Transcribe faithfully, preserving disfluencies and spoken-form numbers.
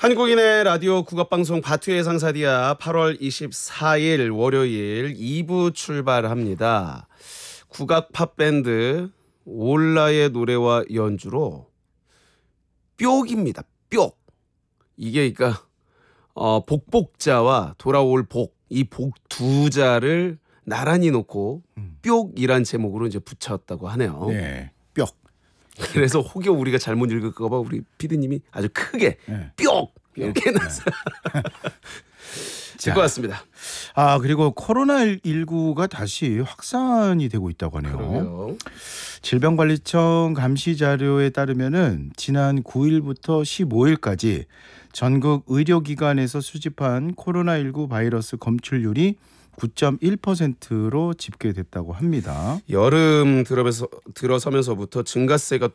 한국인의 라디오 국악방송 바투의 상사디아 팔월 이십사일 월요일 이 부 출발합니다. 국악 팝밴드 올라의 노래와 연주로 뾱입니다. 뾱. 이게 그러니까 어, 복복자와 돌아올 복, 이 복 두 자를 나란히 놓고 음. 뾱이란 제목으로 이제 붙였다고 하네요. 네, 뾱. 그래서 혹여 우리가 잘못 읽을까 봐 우리 피디님이 아주 크게 네. 뾱 이렇게 해놨어요. 듣고 왔습니다. 아, 그리고 코로나십구가 다시 확산이 되고 있다고 하네요. 그러게요. 질병관리청 감시 자료에 따르면은 지난 구일부터 십오일까지 전국 의료기관에서 수집한 코로나십구 바이러스 검출률이 구 점 일 퍼센트로 집계됐다고 합니다. 여름 들어서, 들어서면서부터 증가세가